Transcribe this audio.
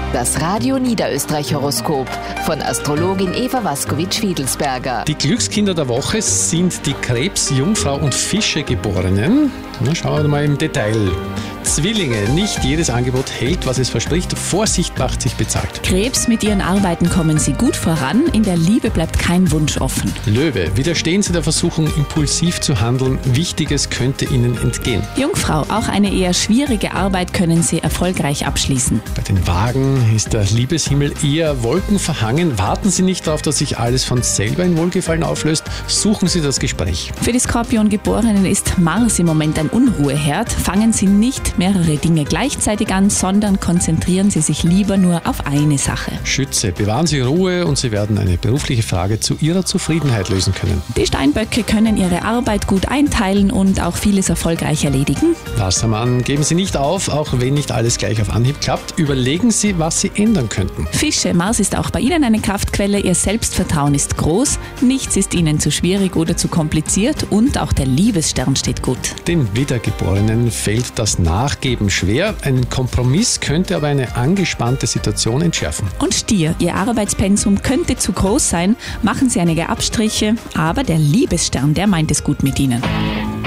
Das Radio Niederösterreich Horoskop von Astrologin Eva Waskowitsch-Wiedelsberger. Die Glückskinder der Woche sind die Krebs-, Jungfrau- und Fische-Geborenen. Na, schauen wir mal im Detail. Zwillinge, nicht jedes Angebot hält, was es verspricht. Vorsicht macht sich bezahlt. Krebs, mit Ihren Arbeiten kommen Sie gut voran. In der Liebe bleibt kein Wunsch offen. Löwe, widerstehen Sie der Versuchung, impulsiv zu handeln. Wichtiges könnte Ihnen entgehen. Jungfrau, auch eine eher schwierige Arbeit können Sie erfolgreich abschließen. Bei den Wagen ist der Liebeshimmel eher wolkenverhangen. Warten Sie nicht darauf, dass sich alles von selber in Wohlgefallen auflöst. Suchen Sie das Gespräch. Für die Skorpiongeborenen ist Mars im Moment ein Unruheherd. Fangen Sie nicht mehrere Dinge gleichzeitig an, sondern konzentrieren Sie sich lieber nur auf eine Sache. Schütze, bewahren Sie Ruhe und Sie werden eine berufliche Frage zu Ihrer Zufriedenheit lösen können. Die Steinböcke können ihre Arbeit gut einteilen und auch vieles erfolgreich erledigen. Wassermann, geben Sie nicht auf, auch wenn nicht alles gleich auf Anhieb klappt. Überlegen Sie, was Sie ändern könnten. Fische, Mars ist auch bei Ihnen eine Kraftquelle. Ihr Selbstvertrauen ist groß. Nichts ist Ihnen zu schwierig oder zu kompliziert und auch der Liebesstern steht gut. Den Widdergeborenen fällt das Nachgeben schwer. Ein Kompromiss könnte aber eine angespannte Situation entschärfen. Und Stier, Ihr Arbeitspensum könnte zu groß sein. Machen Sie einige Abstriche, aber der Liebesstern, der meint es gut mit Ihnen.